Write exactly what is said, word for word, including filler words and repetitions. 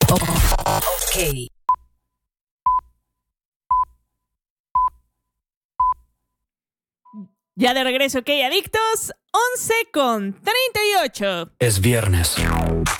Ok. Ya de regreso, ok, adictos. once con treinta y ocho. Es viernes.